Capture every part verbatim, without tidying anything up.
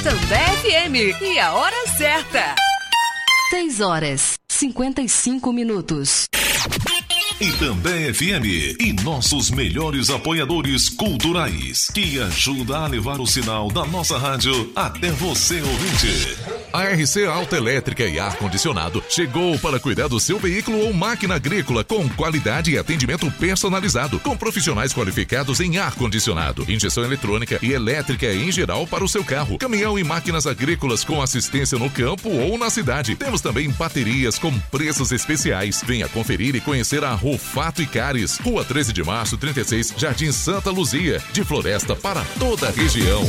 També F M e a hora certa. seis horas, cinquenta e cinco minutos. Itambé F M e nossos melhores apoiadores culturais, que ajuda a levar o sinal da nossa rádio até você, ouvinte. A R C Autoelétrica e Ar-Condicionado chegou para cuidar do seu veículo ou máquina agrícola com qualidade e atendimento personalizado, com profissionais qualificados em ar-condicionado, injeção eletrônica e elétrica em geral para o seu carro, caminhão e máquinas agrícolas com assistência no campo ou na cidade. Temos também baterias com preços especiais. Venha conferir e conhecer a Rufato e Cares, Rua treze de março, trinta e seis, Jardim Santa Luzia, de Floresta para toda a região.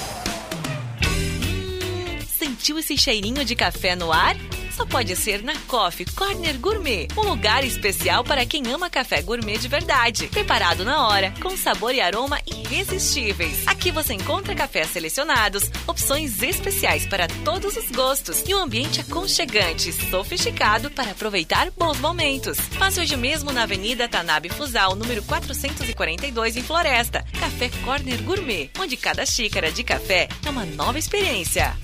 Sentiu esse cheirinho de café no ar? Só pode ser na Coffee Corner Gourmet, um lugar especial para quem ama café gourmet de verdade, preparado na hora, com sabor e aroma irresistíveis. Aqui você encontra cafés selecionados, opções especiais para todos os gostos e um ambiente aconchegante e sofisticado para aproveitar bons momentos. Passe hoje mesmo na Avenida Tanabe Fusal, número quatrocentos e quarenta e dois, em Floresta. Café Corner Gourmet, onde cada xícara de café é uma nova experiência.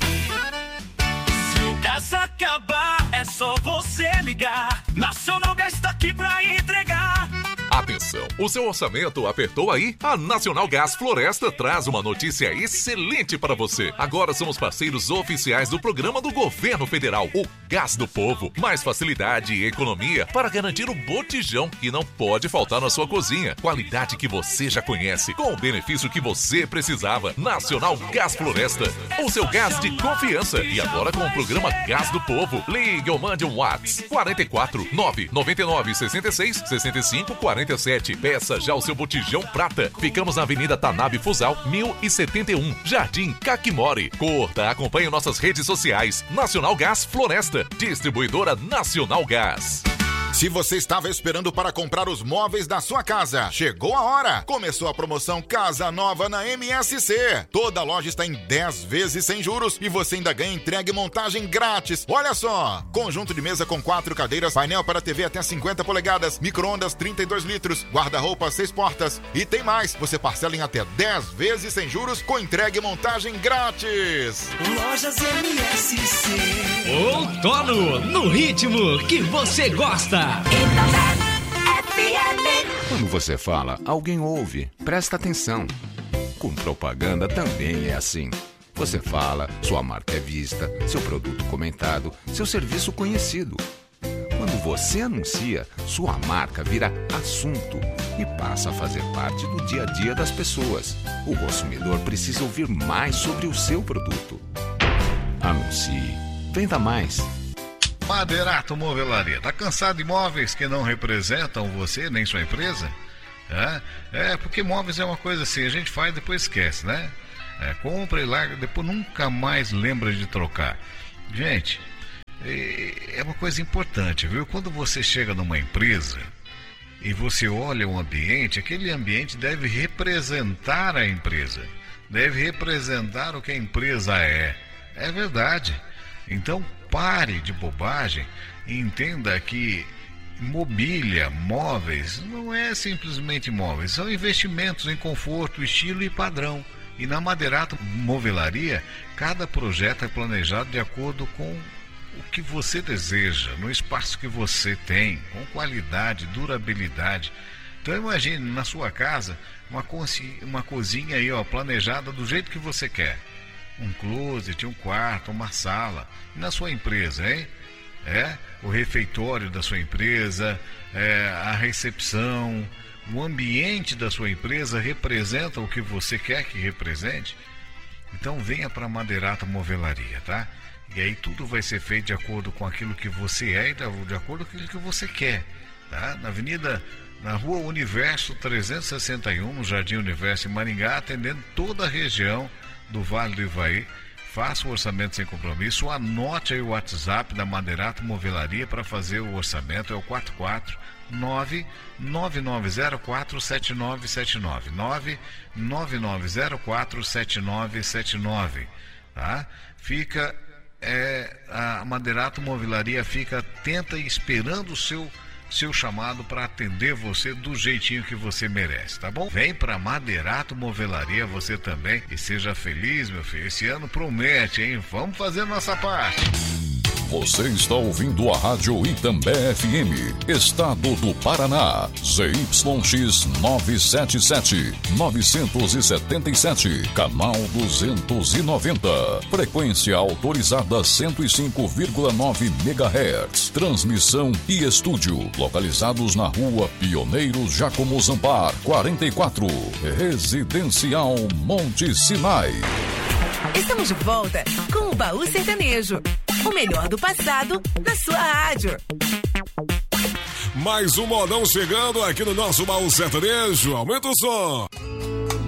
Se acabar, é só você ligar. Nacional Gás está aqui pra entregar. Atenção, o seu orçamento apertou aí? A Nacional Gás Floresta traz uma notícia excelente para você. Agora somos parceiros oficiais do programa do Governo Federal, o Gás do Povo. Mais facilidade e economia para garantir o botijão que não pode faltar na sua cozinha. Qualidade que você já conhece, com o benefício que você precisava. Nacional Gás Floresta, o seu gás de confiança. E agora com o programa Gás do Povo. Ligue ou mande um WhatsApp quarenta e quatro, nove nove nove, sessenta e seis, sessenta e cinco, quarenta e sete. Peça já o seu botijão prata. Ficamos na Avenida Tanabe Fusal, mil e setenta e um, Jardim Caquimori. Curta, acompanhe nossas redes sociais. Nacional Gás Floresta, distribuidora Nacional Gás. Se você estava esperando para comprar os móveis da sua casa, chegou a hora! Começou a promoção Casa Nova na M S C. Toda loja está em dez vezes sem juros e você ainda ganha entrega e montagem grátis. Olha só! Conjunto de mesa com quatro cadeiras, painel para T V até cinquenta polegadas, micro-ondas trinta e dois litros, guarda-roupa seis portas. E tem mais! Você parcela em até dez vezes sem juros com entrega e montagem grátis. Lojas M S C. Outono, no ritmo que você gosta. Quando você fala, alguém ouve. Presta atenção. Com propaganda também é assim. Você fala, sua marca é vista, seu produto comentado, seu serviço conhecido. Quando você anuncia, sua marca vira assunto e passa a fazer parte do dia a dia das pessoas. O consumidor precisa ouvir mais sobre o seu produto. Anuncie. Venda mais. Maderato Movelaria. Tá cansado de móveis que não representam você nem sua empresa? É, é porque móveis é uma coisa assim, a gente faz e depois esquece, né? É, compra e larga, depois nunca mais lembra de trocar. Gente, é uma coisa importante, viu? Quando você chega numa empresa e você olha o ambiente, aquele ambiente deve representar a empresa. Deve representar o que a empresa é. É verdade. Então, pare de bobagem e entenda que mobília, móveis, não é simplesmente móveis, são investimentos em conforto, estilo e padrão. E na Maderato Movelaria, cada projeto é planejado de acordo com o que você deseja, no espaço que você tem, com qualidade, durabilidade. Então imagine na sua casa uma, cozinha, uma cozinha aí, ó, planejada do jeito que você quer. Um closet, um quarto, uma sala. E na sua empresa, hein? É, o refeitório da sua empresa, é, a recepção, o ambiente da sua empresa representa o que você quer que represente. Então venha para a Maderato Movelaria, tá? E aí tudo vai ser feito de acordo com aquilo que você é e de acordo com aquilo que você quer, tá? Na Avenida, na Rua Universo trezentos e sessenta e um, no Jardim Universo em Maringá, atendendo toda a região do Vale do Ivaí. Faça o orçamento sem compromisso, anote aí o WhatsApp da Maderato Movelaria para fazer o orçamento, é o quatro quatro nove nove nove zero quatro sete nove sete nove, nove nove nove zero quatro sete nove sete nove, tá? Fica, é, a Maderato Movelaria fica atenta e esperando o seu seu chamado para atender você do jeitinho que você merece, tá bom? Vem pra Madeirato Movelaria você também e seja feliz, meu filho. Esse ano promete, hein? Vamos fazer nossa parte. Você está ouvindo a Rádio Itambé F M, Estado do Paraná, Z Y X novecentos e setenta e sete, novecentos e setenta e sete, canal duzentos e noventa, frequência autorizada cento e cinco vírgula nove megahertz, transmissão e estúdio, localizados na Rua Pioneiros Jacomo Zampar, quarenta e quatro, Residencial Monte Sinai. Estamos de volta com o Baú Sertanejo. O melhor do passado na sua rádio. Mais um modão chegando aqui no nosso Baú Sertanejo. Aumenta o som.